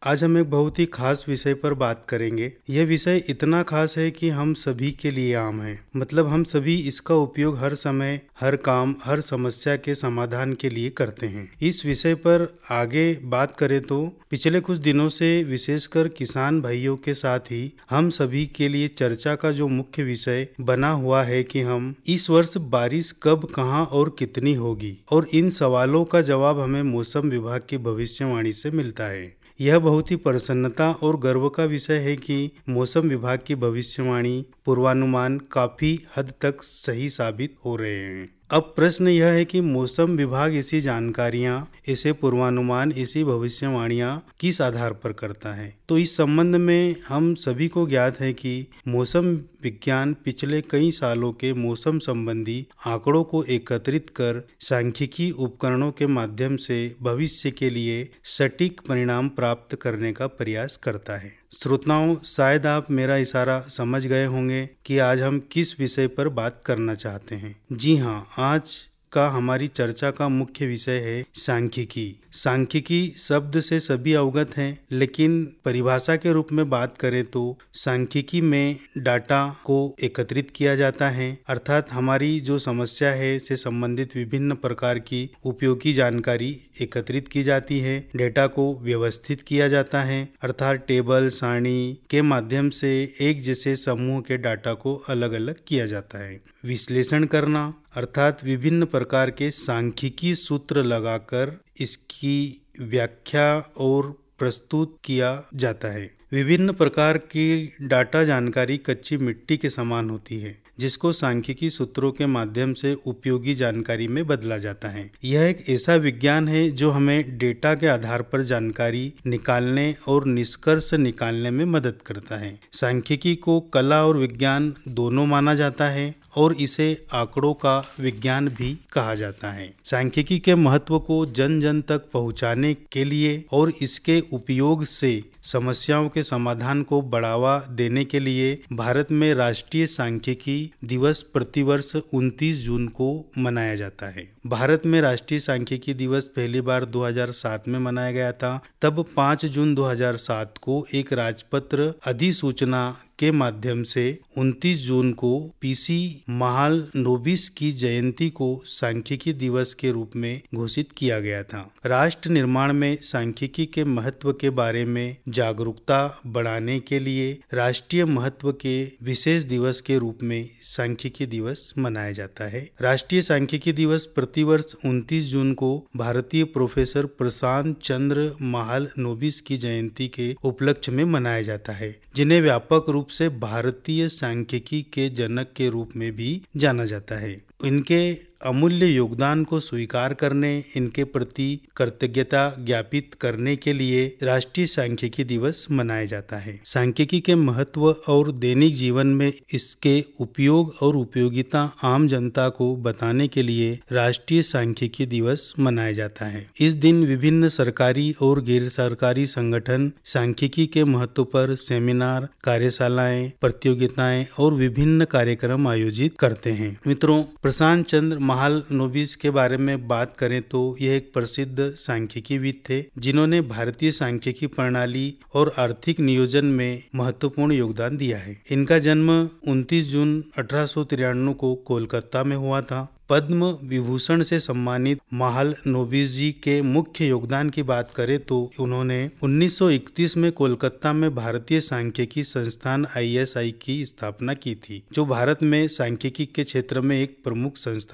आज हम एक बहुत ही खास विषय पर बात करेंगे। यह विषय इतना खास है कि हम सभी के लिए आम है। मतलब हम सभी इसका उपयोग हर समय, हर काम, हर समस्या के समाधान के लिए करते हैं। इस विषय पर आगे बात करें तो पिछले कुछ दिनों से विशेषकर किसान भाइयों के साथ ही हम सभी के लिए चर्चा का जो मुख्य विषय बना हुआ है कि हम इस वर्ष बारिश कब, कहां और कितनी होगी, और इन सवालों का जवाब हमें मौसम विभाग की भविष्यवाणी से मिलता है। यह बहुत ही प्रसन्नता और गर्व का विषय है कि मौसम विभाग की भविष्यवाणी, पूर्वानुमान काफी हद तक सही साबित हो रहे हैं। अब प्रश्न यह है कि मौसम विभाग ऐसी जानकारियां, ऐसे पूर्वानुमान, ऐसी भविष्यवाणियां किस आधार पर करता है। तो इस संबंध में हम सभी को ज्ञात है कि मौसम विज्ञान पिछले कई सालों के मौसम संबंधी आंकड़ों को एकत्रित कर सांख्यिकी उपकरणों के माध्यम से भविष्य के लिए सटीक परिणाम प्राप्त करने का प्रयास करता है। श्रोताओं, शायद आप मेरा इशारा समझ गए होंगे कि आज हम किस विषय पर बात करना चाहते हैं। जी हाँ, आज का हमारी चर्चा का मुख्य विषय है सांख्यिकी। सांख्यिकी शब्द से सभी अवगत हैं, लेकिन परिभाषा के रूप में बात करें तो सांख्यिकी में डाटा को एकत्रित किया जाता है, अर्थात हमारी जो समस्या है से संबंधित विभिन्न प्रकार की उपयोगी जानकारी एकत्रित की जाती है। डेटा को व्यवस्थित किया जाता है, अर्थात टेबल, सारणी के माध्यम से एक जैसे समूह के डाटा को अलग अलग किया जाता है। विश्लेषण करना, अर्थात विभिन्न प्रकार के सांख्यिकी सूत्र लगाकर इसकी व्याख्या और प्रस्तुत किया जाता है। विभिन्न प्रकार की डाटा जानकारी कच्ची मिट्टी के समान होती है, जिसको सांख्यिकी सूत्रों के माध्यम से उपयोगी जानकारी में बदला जाता है। यह एक ऐसा विज्ञान है जो हमें डेटा के आधार पर जानकारी निकालने और निष्कर्ष निकालने में मदद करता है। सांख्यिकी को कला और विज्ञान दोनों माना जाता है और इसे आंकड़ों का विज्ञान भी कहा जाता है। सांख्यिकी के महत्व को जन जन तक पहुंचाने के लिए और इसके उपयोग से समस्याओं के समाधान को बढ़ावा देने के लिए भारत में राष्ट्रीय सांख्यिकी दिवस प्रतिवर्ष 29 जून को मनाया जाता है। भारत में राष्ट्रीय सांख्यिकी दिवस पहली बार 2007 में मनाया गया था। तब 5 जून 2007 को एक राजपत्र अधिसूचना के माध्यम से 29 जून को पीसी महालनोबिस की जयंती को सांख्यिकी दिवस के रूप में घोषित किया गया था। राष्ट्र निर्माण में सांख्यिकी के महत्व के बारे में जागरूकता बढ़ाने के लिए राष्ट्रीय महत्व के विशेष दिवस के रूप में सांख्यिकी दिवस मनाया जाता है। राष्ट्रीय सांख्यिकी दिवस प्रतिवर्ष 29 जून को भारतीय प्रोफेसर प्रशांत चंद्र महालनोबिस की जयंती के उपलक्ष्य में मनाया जाता है, जिन्हें व्यापक रूप से भारतीय सांख्यिकी के जनक के रूप में भी जाना जाता है। इनके अमूल्य योगदान को स्वीकार करने, इनके प्रति कृतज्ञता ज्ञापित करने के लिए राष्ट्रीय सांख्यिकी दिवस मनाया जाता है। सांख्यिकी के महत्व और दैनिक जीवन में इसके उपयोग और उपयोगिता आम जनता को बताने के लिए राष्ट्रीय सांख्यिकी दिवस मनाया जाता है। इस दिन विभिन्न सरकारी और गैर सरकारी संगठन सांख्यिकी के महत्व पर सेमिनार, कार्यशालाएं, प्रतियोगिताएं और विभिन्न कार्यक्रम आयोजित करते हैं। मित्रों, प्रशांत चंद्र महालनोबिस के बारे में बात करें तो यह एक प्रसिद्ध सांख्यिकीविद थे, जिन्होंने भारतीय सांख्यिकी प्रणाली और आर्थिक नियोजन में महत्वपूर्ण योगदान दिया है। इनका जन्म 29 जून 1893 को कोलकाता में हुआ था। पद्म विभूषण से सम्मानित महालनोबिस जी के मुख्य योगदान की बात करें तो उन्होंने 1931 में कोलकाता में भारतीय सांख्यिकी संस्थान ISI की स्थापना की थी, जो भारत में सांख्यिकी के क्षेत्र में एक प्रमुख संस्थान